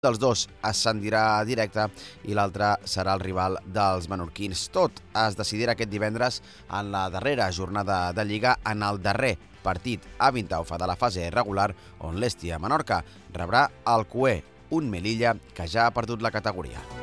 dels dos ascendirà directe i l'altre serà el rival dels menorquins. Tot es decidirà aquest divendres en la darrera jornada de Lliga, en el darrer partit a Vintaufa de la fase regular, on l'Hèstia Menorca rebrà el Cué, un Melilla que ja ha perdut la categoria.